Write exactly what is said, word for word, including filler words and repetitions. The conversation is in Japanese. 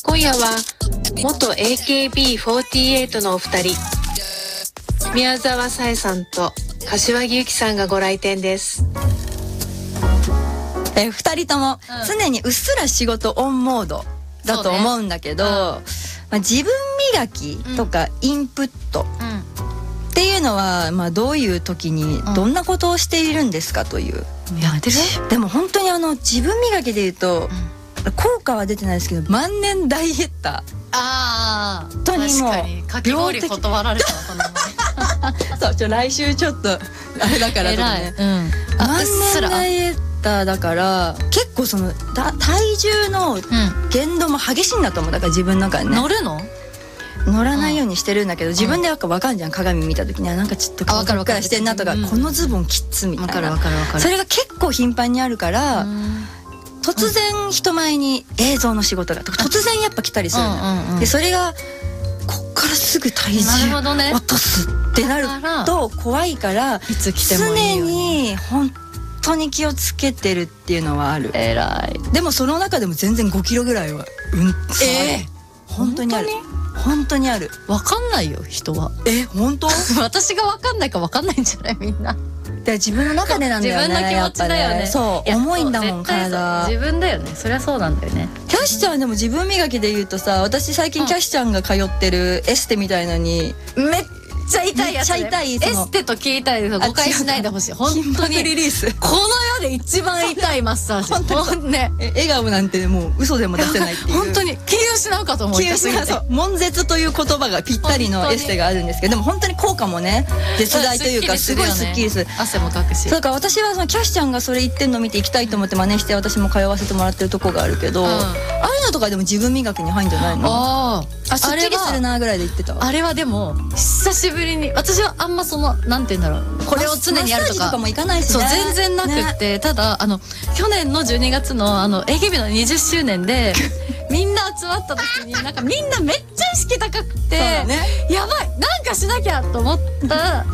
今夜は元 エーケービーフォーティーエイト のお二人、宮沢さえさんと柏木由紀さんがご来店です。 えふたりとも常にうっすら仕事オンモードだと思うんだけど、ね、うん、まあ、自分磨きとかインプットっていうのは、まあ、どういう時にどんなことをしているんですかという、 うん、やってる。 でも本当にあの自分磨きでいうと、うん、効果は出てないですけど、万年大ヘッダー、 ああ、 本当にもう確かにかき氷断られたこの前そう、ちょ来週ちょっとあれだからとかね、 うん、 万年大ヘッダーだから結構そのだ体重の限度も激しいんだと思う。だから自分の中でね、 乗るの乗らないようにしてるんだけど、自分で分かんじゃん、鏡見た時にはなんかちょっと顔ふっくらしてんなとか、このズボンきつみたいな、 分かる分かる分かる。 それが結構頻繁にあるから、突然人前に映像の仕事が突然やっぱ来たりするの。でそれがこっからすぐ体重落とすってなると怖いから、常に本当に気をつけてるっていうのはある。 偉い。 でもその中でも全然ごキロぐらいはうんえー、 本当にある。本当にある。 分かんないよ人は。 え、本当？ 私が分かんないか分かんないんじゃないみんな。 で自分の中でなんだよね。 自分の気持ちだよね。 そう重いんだもん体。 自分だよね。そりゃそうなんだよね。 キャシちゃんでも自分磨きで言うとさ、私最近キャシちゃんが通ってるエステみたいなのにめっちゃ痛いやつ、ね、 めっちゃ痛い。 エステと聞いたいです。誤解しないでほしい。本当にリリース。 この世で一番痛いマッサージ。本当ね。 笑顔なんてもう嘘でも出せないっていう。 本当に気を失うかと思う。 気を失う。そう。悶絶という言葉がぴったりのエステがあるんですけど、でも本当に効果もね絶大というかすごいスッキリする。 汗もかくし。 そうか、私はそのキャシちゃんがそれ言ってんの見て行きたいと思って真似して私も通わせてもらってるとこがあるけど、ああいうのとかでも自分磨きに入るんじゃないの？ああ、すっきりするなぐらいで言ってた。 あれはでも久しぶりに、私はあんまそのなんて言うんだろう、これを常にやるとか、マッサージとかも行かないしね。そう全然なくって、ね、ただあの去年のじゅうにがつのあの エーケービー のにじゅっしゅうねんでみんな集まった時になんかみんなめっちゃ意識高くて、ね、やばいなんかしなきゃと思った